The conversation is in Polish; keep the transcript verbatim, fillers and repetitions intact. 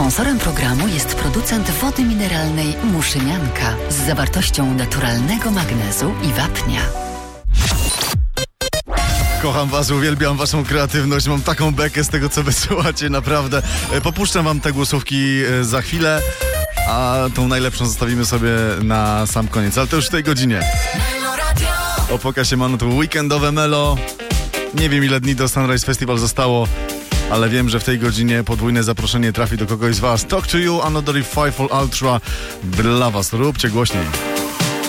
Sponsorem programu jest producent wody mineralnej Muszynianka z zawartością naturalnego magnezu i wapnia. Kocham was, uwielbiam waszą kreatywność, mam taką bekę z tego, co wysyłacie, naprawdę. Popuszczam wam te głosówki za chwilę, a tą najlepszą zostawimy sobie na sam koniec, ale to już w tej godzinie. Opoka się mano, to weekendowe melo. Nie wiem, ile dni do Sunrise Festival zostało, ale wiem, że w tej godzinie podwójne zaproszenie trafi do kogoś z was. Talk to You, Another Five Ultra dla was. Róbcie głośniej.